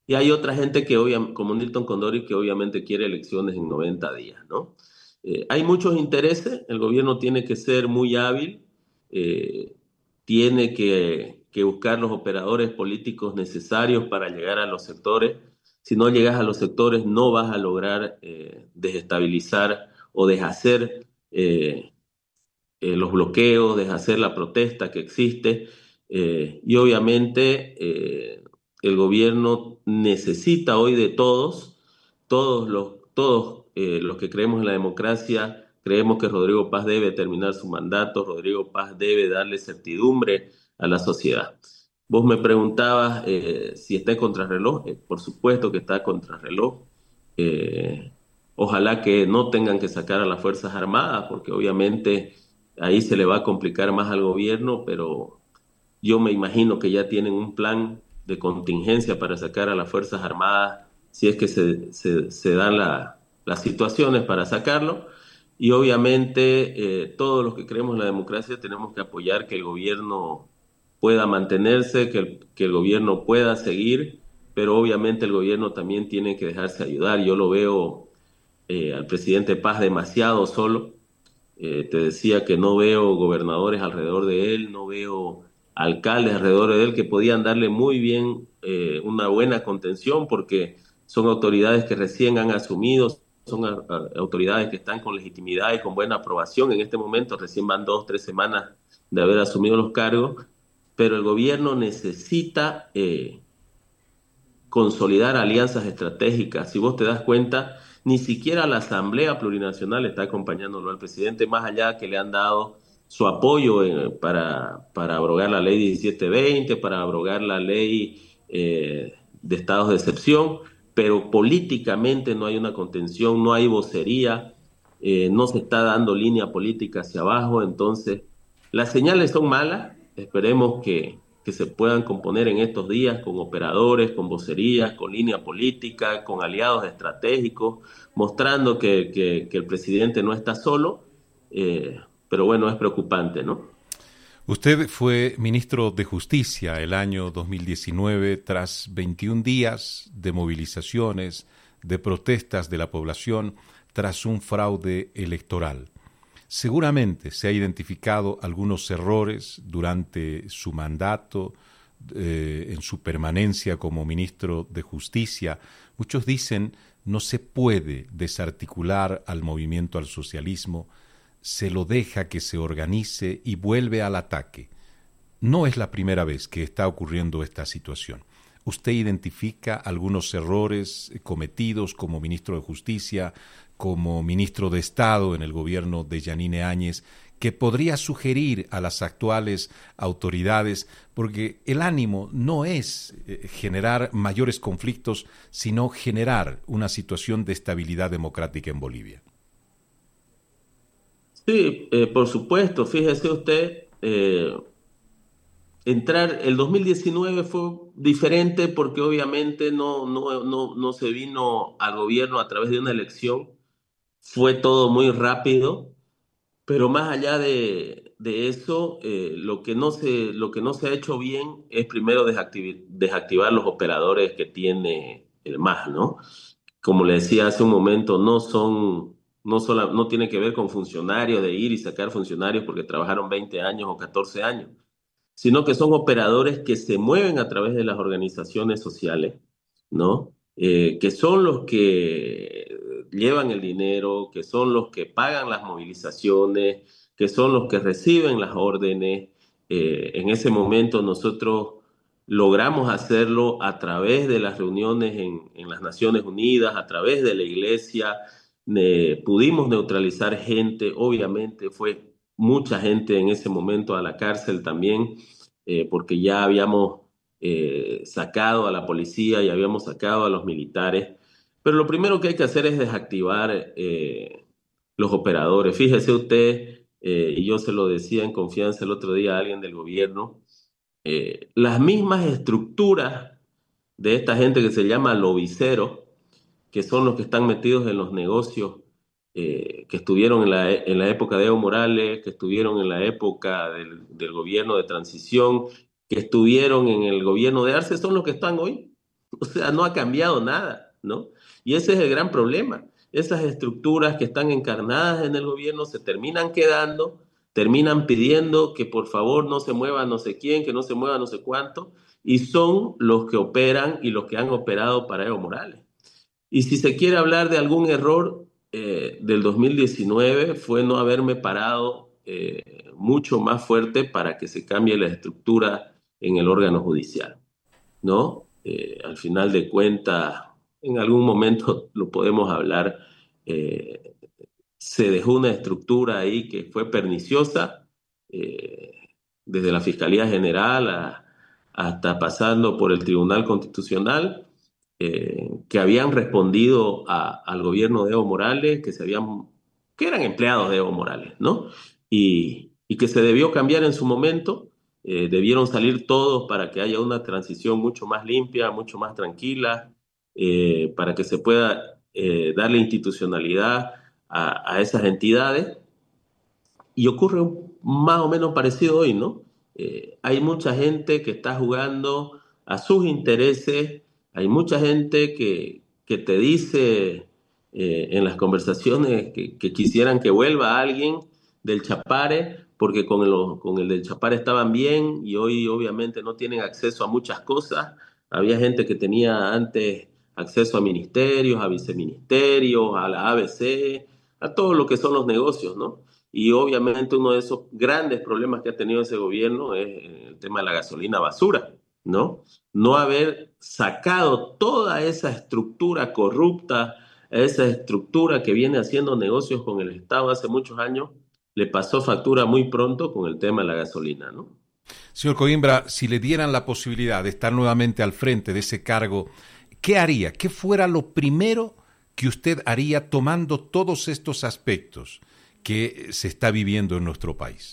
Y hay otra gente que obviamente, como Nilton Condori, que obviamente quiere elecciones en 90 días, ¿no? Hay muchos intereses, el gobierno tiene que ser muy hábil, eh, tiene que buscar los operadores políticos necesarios para llegar a los sectores. Si no llegas a los sectores, no vas a lograr desestabilizar o deshacer los bloqueos, deshacer la protesta que existe. Y obviamente el gobierno necesita hoy de todos, todos los que creemos en la democracia, creemos que Rodrigo Paz debe terminar su mandato, Rodrigo Paz debe darle certidumbre a la sociedad. Vos me preguntabas si está en contrarreloj. Por supuesto que está en contrarreloj. Eh, Ojalá que no tengan que sacar a las Fuerzas Armadas, porque obviamente ahí se le va a complicar más al gobierno, pero yo me imagino que ya tienen un plan de contingencia para sacar a las Fuerzas Armadas si es que se dan las situaciones para sacarlo. Y obviamente todos los que creemos en la democracia tenemos que apoyar que el gobierno pueda mantenerse, que el gobierno pueda seguir, pero obviamente el gobierno también tiene que dejarse ayudar. Yo lo veo al presidente Paz demasiado solo. Te decía que no veo gobernadores alrededor de él, no veo alcaldes alrededor de él que podían darle muy bien una buena contención porque son autoridades que recién han asumido, son autoridades que están con legitimidad y con buena aprobación. En este momento recién van 2, 3 semanas de haber asumido los cargos, pero el gobierno necesita consolidar alianzas estratégicas. Si vos te das cuenta, ni siquiera la Asamblea Plurinacional está acompañándolo al presidente, más allá que le han dado su apoyo para abrogar la ley 1720, para abrogar la ley de estados de excepción, pero políticamente no hay una contención, no hay vocería, no se está dando línea política hacia abajo. Entonces las señales son malas. Esperemos que se puedan componer en estos días con operadores, con vocerías, con línea política, con aliados estratégicos, mostrando que el presidente no está solo, pero bueno, es preocupante, ¿no? Usted fue ministro de Justicia el año 2019 tras 21 días de movilizaciones, de protestas de la población tras un fraude electoral. Seguramente se ha identificado algunos errores durante su mandato, en su permanencia como ministro de Justicia. Muchos dicen no se puede desarticular al movimiento al socialismo, se lo deja que se organice y vuelve al ataque. No es la primera vez que está ocurriendo esta situación. ¿Usted identifica algunos errores cometidos como ministro de Justicia, como ministro de Estado en el gobierno de Yanine Áñez, que podría sugerir a las actuales autoridades? Porque el ánimo no es generar mayores conflictos, sino generar una situación de estabilidad democrática en Bolivia. Sí, por supuesto, fíjese usted, el 2019 fue diferente porque obviamente no se vino al gobierno a través de una elección, fue todo muy rápido. Pero más allá de eso, lo que no se ha hecho bien es primero desactivar los operadores que tiene el MAS, ¿no? Como le decía hace un momento, no tiene que ver con funcionarios, de ir y sacar funcionarios porque trabajaron 20 años o 14 años, sino que son operadores que se mueven a través de las organizaciones sociales, ¿no? Que son los que llevan el dinero, que son los que pagan las movilizaciones, que son los que reciben las órdenes. En ese momento nosotros logramos hacerlo a través de las reuniones en las Naciones Unidas, a través de la iglesia. Pudimos neutralizar gente, obviamente fue mucha gente en ese momento a la cárcel también, porque ya habíamos sacado a la policía y habíamos sacado a los militares. Pero lo primero que hay que hacer es desactivar los operadores. Fíjese usted, y yo se lo decía en confianza el otro día a alguien del gobierno, las mismas estructuras de esta gente que se llama lobiceros, que son los que están metidos en los negocios, que estuvieron en la época de Evo Morales, que estuvieron en la época del gobierno de transición, que estuvieron en el gobierno de Arce, son los que están hoy. O sea, no ha cambiado nada, ¿no? Y ese es el gran problema. Esas estructuras que están encarnadas en el gobierno se terminan quedando, terminan pidiendo que por favor no se mueva no sé quién, que no se mueva no sé cuánto, y son los que operan y los que han operado para Evo Morales. Y si se quiere hablar de algún error del 2019 fue no haberme parado mucho más fuerte para que se cambie la estructura en el órgano judicial, ¿no? Al final de cuentas, en algún momento lo podemos hablar, eh, se dejó una estructura ahí que fue perniciosa, eh, desde la Fiscalía General hasta pasando por el Tribunal Constitucional, que habían respondido al gobierno de Evo Morales, que eran empleados de Evo Morales, ¿no? Y que se debió cambiar en su momento, debieron salir todos para que haya una transición mucho más limpia, mucho más tranquila, para que se pueda darle institucionalidad a esas entidades. Y ocurre más o menos parecido hoy, ¿no? Hay mucha gente que está jugando a sus intereses, hay mucha gente que te dice en las conversaciones que quisieran que vuelva alguien del Chapare, porque con el del Chapare estaban bien y hoy obviamente no tienen acceso a muchas cosas. Había gente que tenía antes acceso a ministerios, a viceministerios, a la ABC, a todo lo que son los negocios, ¿no? Y obviamente uno de esos grandes problemas que ha tenido ese gobierno es el tema de la gasolina basura, ¿no? No haber sacado toda esa estructura corrupta, esa estructura que viene haciendo negocios con el Estado hace muchos años, le pasó factura muy pronto con el tema de la gasolina, ¿no? Señor Coimbra, si le dieran la posibilidad de estar nuevamente al frente de ese cargo, ¿qué haría? ¿Qué fuera lo primero que usted haría tomando todos estos aspectos que se está viviendo en nuestro país?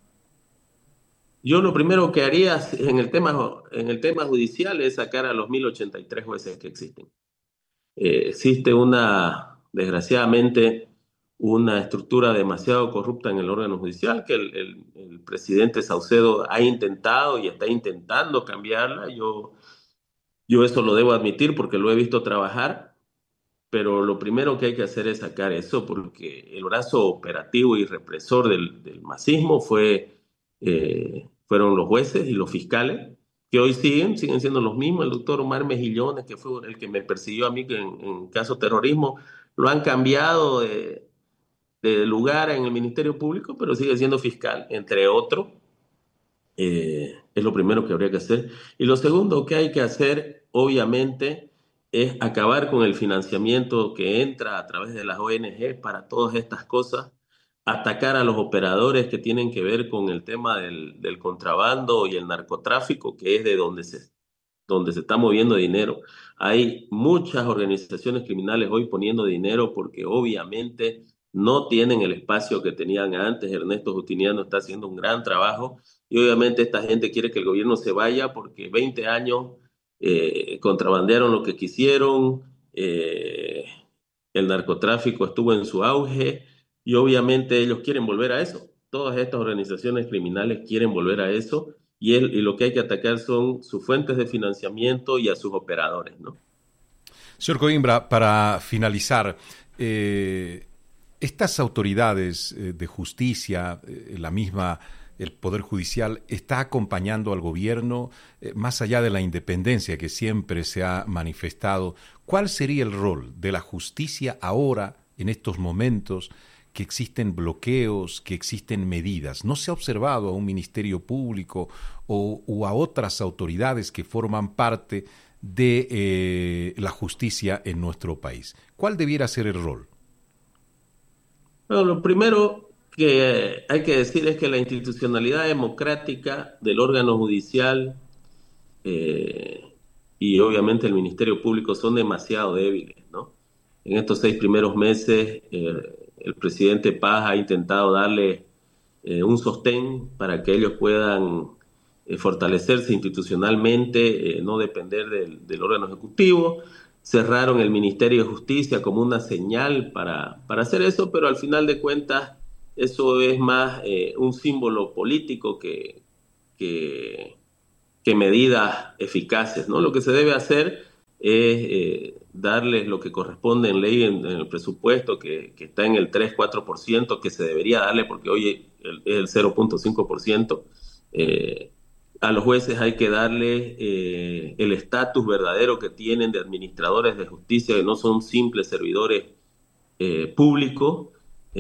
Yo lo primero que haría en el tema judicial es sacar a los 1083 jueces que existen. Existe desgraciadamente, una estructura demasiado corrupta en el órgano judicial que el presidente Saucedo ha intentado y está intentando cambiarla. Yo eso lo debo admitir porque lo he visto trabajar, pero lo primero que hay que hacer es sacar eso porque el brazo operativo y represor del masismo fueron los jueces y los fiscales, que hoy siguen siendo los mismos. El doctor Omar Mejillones, que fue el que me persiguió a mí en caso de terrorismo, lo han cambiado de lugar en el Ministerio Público, pero sigue siendo fiscal, entre otros. Es lo primero que habría que hacer. Y lo segundo que hay que hacer, obviamente, es acabar con el financiamiento que entra a través de las ONG para todas estas cosas, atacar a los operadores que tienen que ver con el tema del contrabando y el narcotráfico, que es de donde se está moviendo dinero. Hay muchas organizaciones criminales hoy poniendo dinero porque obviamente no tienen el espacio que tenían antes. Ernesto Justiniano está haciendo un gran trabajo y obviamente esta gente quiere que el gobierno se vaya porque 20 años contrabandearon lo que quisieron, el narcotráfico estuvo en su auge y obviamente ellos quieren volver a eso. Todas estas organizaciones criminales quieren volver a eso y lo que hay que atacar son sus fuentes de financiamiento y a sus operadores, ¿no? Señor Coimbra, para finalizar, estas autoridades de justicia, el Poder Judicial, está acompañando al gobierno más allá de la independencia que siempre se ha manifestado. ¿Cuál sería el rol de la justicia ahora, en estos momentos, que existen bloqueos, que existen medidas? ¿No se ha observado a un Ministerio Público o a otras autoridades que forman parte de la justicia en nuestro país? ¿Cuál debiera ser el rol? Bueno, lo primero que hay que decir es que la institucionalidad democrática del órgano judicial eh, y obviamente el Ministerio Público son demasiado débiles, ¿no? En estos 6 primeros meses, el presidente Paz ha intentado darle un sostén para que ellos puedan fortalecerse institucionalmente, no depender del órgano ejecutivo. Cerraron el Ministerio de Justicia como una señal para hacer eso, pero al final de cuentas eso es más un símbolo político que medidas eficaces, ¿no? Lo que se debe hacer es darles lo que corresponde en ley en el presupuesto, que está en el 3-4%, que se debería darle porque hoy es el 0.5%. A los jueces hay que darle el estatus verdadero que tienen de administradores de justicia, que no son simples servidores públicos.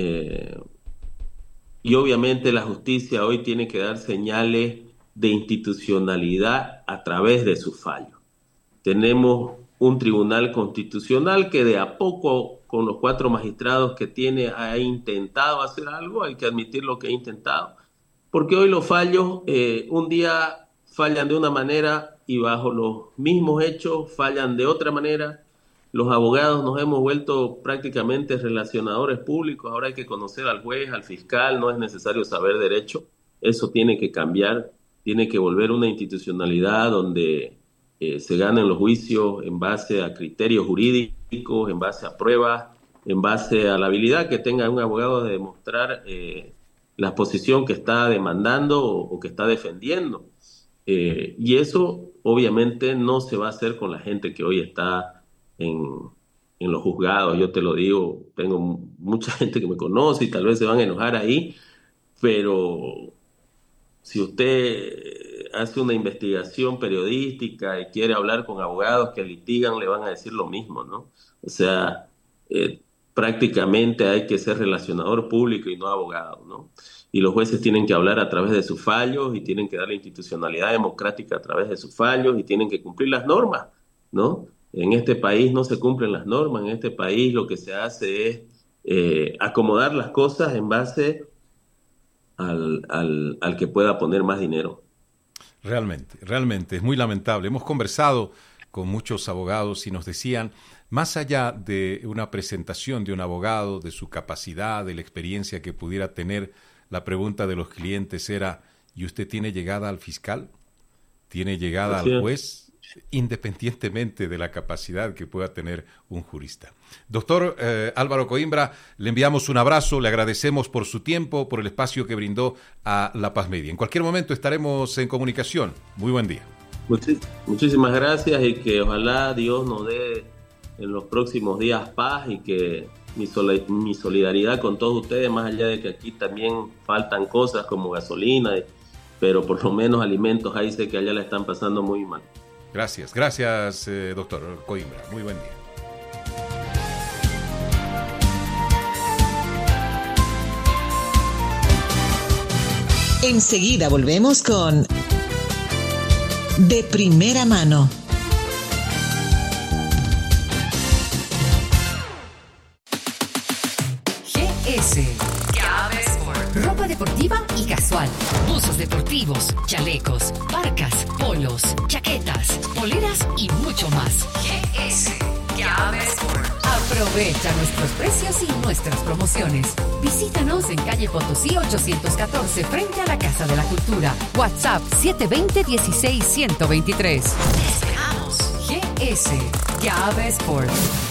Y obviamente la justicia hoy tiene que dar señales de institucionalidad a través de sus fallos. Tenemos un tribunal constitucional que de a poco, con los 4 magistrados que tiene, ha intentado hacer algo. Hay que admitir lo que ha intentado, porque hoy los fallos un día fallan de una manera y bajo los mismos hechos fallan de otra manera. Los abogados nos hemos vuelto prácticamente relacionadores públicos. Ahora hay que conocer al juez, al fiscal, no es necesario saber derecho. Eso tiene que cambiar, tiene que volver una institucionalidad donde se ganen los juicios en base a criterios jurídicos, en base a pruebas, en base a la habilidad que tenga un abogado de demostrar la posición que está demandando o que está defendiendo. Y eso obviamente no se va a hacer con la gente que hoy está en los juzgados. Yo te lo digo, tengo mucha gente que me conoce y tal vez se van a enojar ahí, pero si usted hace una investigación periodística y quiere hablar con abogados que litigan, le van a decir lo mismo, ¿no? O sea, prácticamente hay que ser relacionador público y no abogado, ¿no? Y los jueces tienen que hablar a través de sus fallos y tienen que dar la institucionalidad democrática a través de sus fallos y tienen que cumplir las normas, ¿no? En este país no se cumplen las normas. En este país lo que se hace es acomodar las cosas en base al que pueda poner más dinero. Realmente es muy lamentable. Hemos conversado con muchos abogados y nos decían, más allá de una presentación de un abogado, de su capacidad, de la experiencia que pudiera tener, la pregunta de los clientes era, ¿y usted tiene llegada al fiscal? ¿Tiene llegada al juez? Independientemente de la capacidad que pueda tener un jurista. Doctor Álvaro Coimbra, le enviamos un abrazo, le agradecemos por su tiempo, por el espacio que brindó a La Paz Media. En cualquier momento estaremos en comunicación. Muy buen día. Muchísimas gracias y que ojalá Dios nos dé en los próximos días paz y que mi solidaridad con todos ustedes, más allá de que aquí también faltan cosas como gasolina, pero por lo menos alimentos, ahí sé que allá la están pasando muy mal. Gracias, doctor Coimbra. Muy buen día. Enseguida volvemos con De Primera Mano. GS Gabe Sport. Ropa deportiva y casual. Buzos deportivos, chalecos, parcas, polos, chaquetas, poleras y mucho más. GS Gabe Sport. Aprovecha nuestros precios y nuestras promociones. Visítanos en calle Potosí 814 frente a la Casa de la Cultura. WhatsApp 720-16-123. Te esperamos. GS Gabe Sport.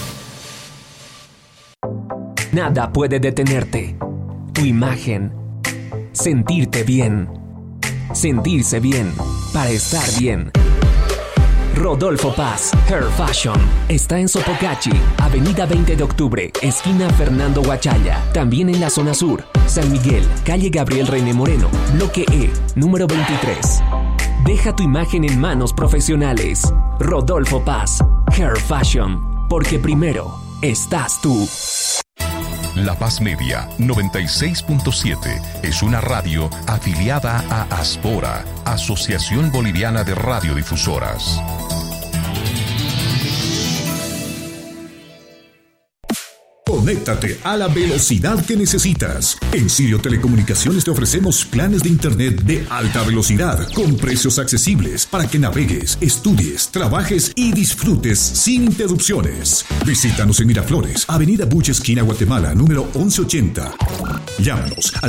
Nada puede detenerte. Tu imagen. Sentirte bien. Sentirse bien. Para estar bien. Rodolfo Paz, Hair Fashion. Está en Sopocachi, Avenida 20 de Octubre, esquina Fernando Huachaya. También en la zona sur, San Miguel, calle Gabriel René Moreno, bloque E, número 23. Deja tu imagen en manos profesionales. Rodolfo Paz, Hair Fashion. Porque primero estás tú. La Paz Media 96.7 es una radio afiliada a Aspora, Asociación Boliviana de Radiodifusoras. Conéctate a la velocidad que necesitas. En Sirio Telecomunicaciones te ofrecemos planes de internet de alta velocidad con precios accesibles para que navegues, estudies, trabajes y disfrutes sin interrupciones. Visítanos en Miraflores, Avenida Buche, esquina Guatemala, número 1180. Llámanos al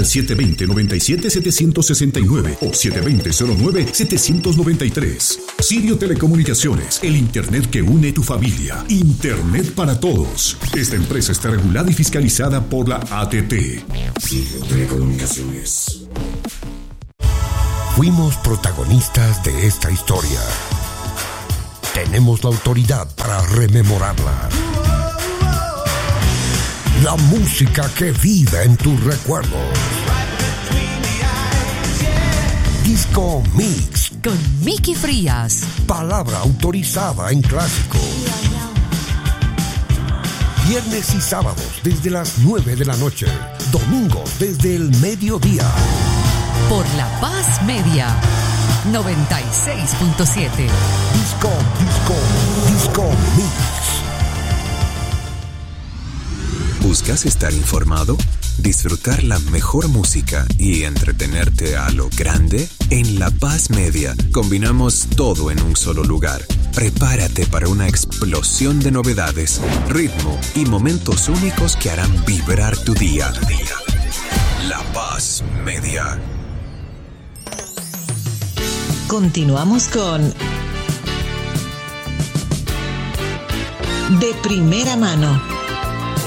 720-97-769 o 720-09-793. Sirio Telecomunicaciones, el internet que une tu familia. Internet para todos. Esta empresa está regulada y fiscalizada por la ATT. Sirio Telecomunicaciones. Fuimos protagonistas de esta historia. tenemos la autoridad para rememorarla. La música que vive en tus recuerdos. Disco Mix con Miki Frías. Palabra autorizada en clásico. Viernes y sábados desde las 9 de la noche. Domingos desde el mediodía. Por La Paz Media 96.7. Disco Mix. ¿Buscas estar informado? ¿Disfrutar la mejor música y entretenerte a lo grande? En La Paz Media combinamos todo en un solo lugar. Prepárate para una explosión de novedades, ritmo y momentos únicos que harán vibrar tu día. La Paz Media. Continuamos con De Primera Mano.